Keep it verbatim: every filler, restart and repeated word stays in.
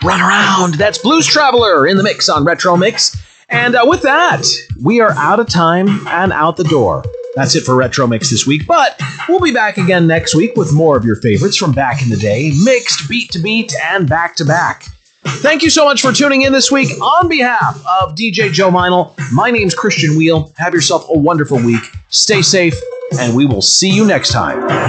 run around. That's Blues Traveler in the mix on Retro Mix. And uh, with that, we are out of time and out the door. That's it for Retro Mix this week, but we'll be back again next week with more of your favorites from back in the day, mixed beat to beat and back to back. Thank you so much for tuning in this week. On behalf of D J Joe Meinl, my name's Christian Wheel. Have yourself a wonderful week. Stay safe, and we will see you next time.